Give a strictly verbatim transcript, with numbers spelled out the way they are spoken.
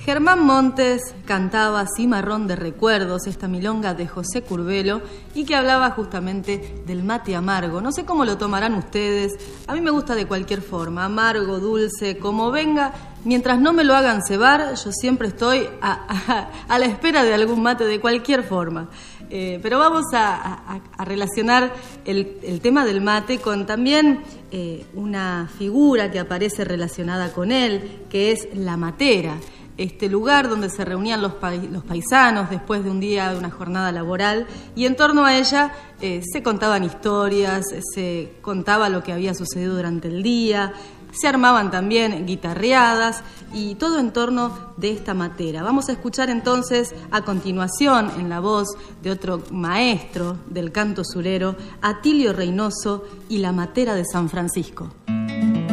Germán Montes cantaba Cimarrón de Recuerdos, esta milonga de José Curbelo, y que hablaba justamente del mate amargo. No sé cómo lo tomarán ustedes, a mí me gusta de cualquier forma, amargo, dulce, como venga. Mientras no me lo hagan cebar, yo siempre estoy a, a, a la espera de algún mate de cualquier forma. Eh, pero vamos a, a, a relacionar el, el tema del mate con también eh, una figura que aparece relacionada con él, que es la matera. Este lugar donde se reunían los, pa los paisanos después de un día, de una jornada laboral, y en torno a ella eh, se contaban historias, se contaba lo que había sucedido durante el día, se armaban también guitarreadas y todo en torno de esta matera. Vamos a escuchar entonces a continuación, en la voz de otro maestro del canto surero, Atilio Reynoso y la matera de San Francisco.